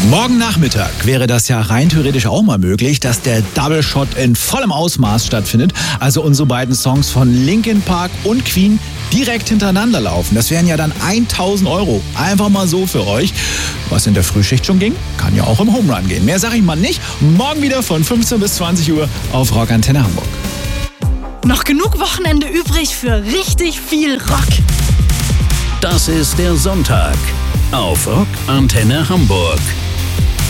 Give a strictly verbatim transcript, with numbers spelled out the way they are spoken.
Morgen Nachmittag wäre das ja rein theoretisch auch mal möglich, dass der Double Shot in vollem Ausmaß stattfindet. Also unsere beiden Songs von Linkin Park und Queen direkt hintereinander laufen. Das wären ja dann tausend Euro. Einfach mal so für euch. Was in der Frühschicht schon ging, kann ja auch im Home Run gehen. Mehr sag ich mal nicht. Morgen wieder von fünfzehn bis zwanzig Uhr auf Rock Antenne Hamburg. Noch genug Wochenende übrig für richtig viel Rock. Das ist der Sonntag auf Rock Antenne Hamburg.